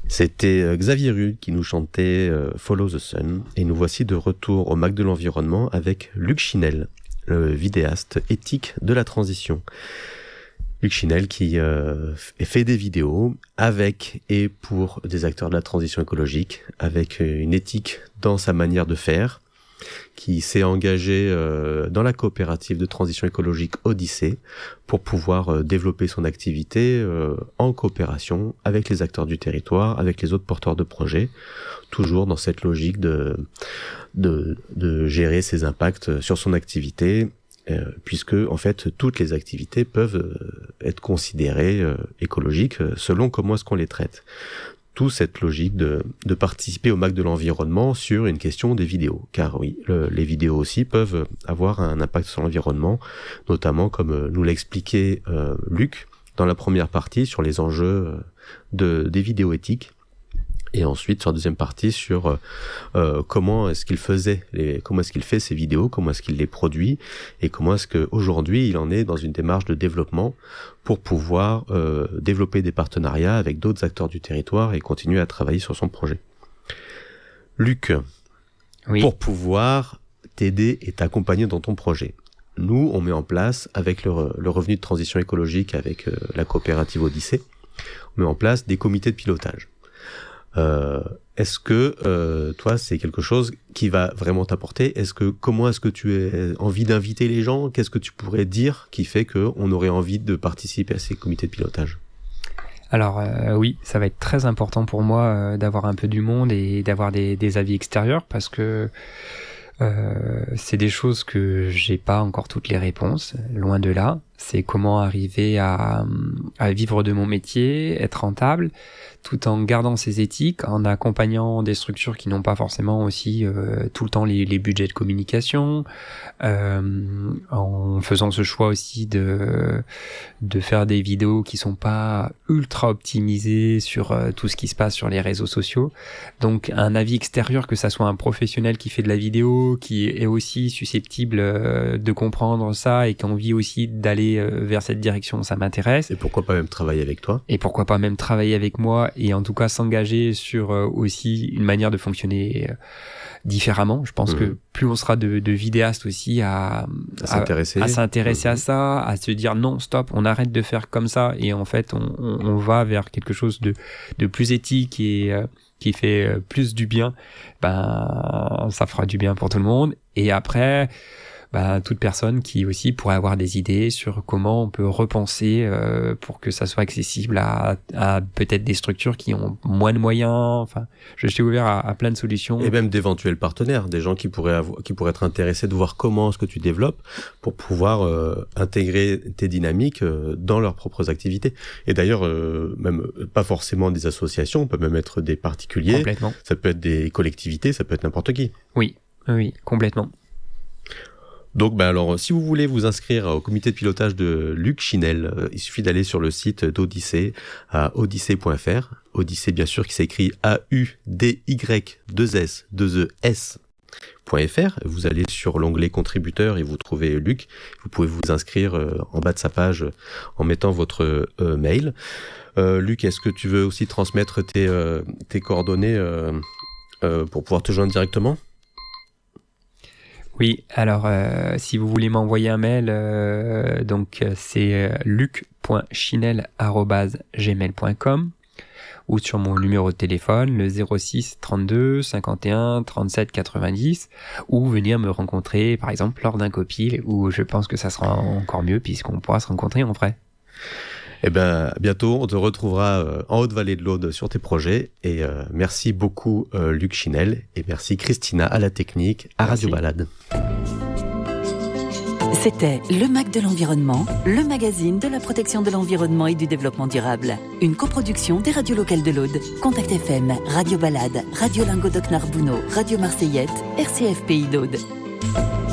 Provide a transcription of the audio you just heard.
C'était Xavier Rude qui nous chantait Follow the Sun. Et nous voici de retour au Mac de l'Environnement avec Luc Chinel, le vidéaste éthique de la transition. Luc Chinel qui fait des vidéos avec et pour des acteurs de la transition écologique, avec une éthique dans sa manière de faire, qui s'est engagé dans la coopérative de transition écologique Odyssée pour pouvoir développer son activité en coopération avec les acteurs du territoire, avec les autres porteurs de projets, toujours dans cette logique de gérer ses impacts sur son activité, puisque en fait toutes les activités peuvent être considérées écologiques selon comment est-ce qu'on les traite. Tout cette logique de participer au Mac de l'Environnement sur une question des vidéos. Car oui, les vidéos aussi peuvent avoir un impact sur l'environnement, notamment comme nous l'a expliqué Luc dans la première partie sur les enjeux des vidéos éthiques. Et ensuite, sur la deuxième partie, sur comment est-ce qu'il fait ces vidéos, comment est-ce qu'il les produit, et comment est-ce qu'aujourd'hui, il en est dans une démarche de développement pour pouvoir développer des partenariats avec d'autres acteurs du territoire et continuer à travailler sur son projet. Luc, oui. Pour pouvoir t'aider et t'accompagner dans ton projet, nous, on met en place, avec le revenu de transition écologique, avec la coopérative Odyssée, on met en place des comités de pilotage. Est-ce que toi c'est quelque chose qui va vraiment t'apporter? Comment est-ce que tu as envie d'inviter les gens? Qu'est-ce que tu pourrais dire qui fait qu'on aurait envie de participer à ces comités de pilotage? Alors oui, ça va être très important pour moi d'avoir un peu du monde et d'avoir des avis extérieurs, parce que c'est des choses que j'ai pas encore toutes les réponses, loin de là. C'est comment arriver à vivre de mon métier, être rentable, tout en gardant ses éthiques, en accompagnant des structures qui n'ont pas forcément aussi tout le temps les budgets de communication, en faisant ce choix aussi de faire des vidéos qui sont pas ultra optimisées sur tout ce qui se passe sur les réseaux sociaux. Donc un avis extérieur, que ça soit un professionnel qui fait de la vidéo, qui est aussi susceptible de comprendre ça et qui a envie aussi d'aller vers cette direction, ça m'intéresse. Et pourquoi pas même travailler avec toi? Et pourquoi pas même travailler avec moi, et en tout cas s'engager sur aussi une manière de fonctionner différemment. Je pense que plus on sera de vidéastes aussi à s'intéresser à ça, à se dire non, stop, on arrête de faire comme ça, et en fait on va vers quelque chose de plus éthique et qui fait plus du bien, ça fera du bien pour tout le monde. Et après, toute personne qui aussi pourrait avoir des idées sur comment on peut repenser pour que ça soit accessible à peut-être des structures qui ont moins de moyens. Enfin, je suis ouvert à plein de solutions. Et même d'éventuels partenaires, des gens qui pourraient être intéressés de voir comment est-ce que tu développes pour pouvoir intégrer tes dynamiques dans leurs propres activités. Et d'ailleurs, même pas forcément des associations, on peut même être des particuliers. Complètement. Ça peut être des collectivités, ça peut être n'importe qui. Oui, complètement. Donc, alors, si vous voulez vous inscrire au comité de pilotage de Luc Chinel, il suffit d'aller sur le site d'Odyssée à odyssée.fr. Odyssée, bien sûr, qui s'écrit AUDY2S2ES.fr. Vous allez sur l'onglet contributeur et vous trouvez Luc. Vous pouvez vous inscrire en bas de sa page en mettant votre mail. Luc, est-ce que tu veux aussi transmettre tes coordonnées pour pouvoir te joindre directement ? Oui, alors si vous voulez m'envoyer un mail, c'est luc.chinel@gmail.com ou sur mon numéro de téléphone, le 06 32 51 37 90, ou venir me rencontrer, par exemple, lors d'un copil, où je pense que ça sera encore mieux puisqu'on pourra se rencontrer en vrai. Eh bien, bientôt, on te retrouvera en Haute-Vallée de l'Aude sur tes projets. Et merci beaucoup, Luc Chinel. Et merci, Christina, à la technique, à Radio Balade. C'était Le Mac de l'Environnement, le magazine de la protection de l'environnement et du développement durable. Une coproduction des radios locales de l'Aude. Contact FM, Radio Balade, Radio Languedoc-Narbonneau, Radio Marseillette, RCF Pays d'Aude.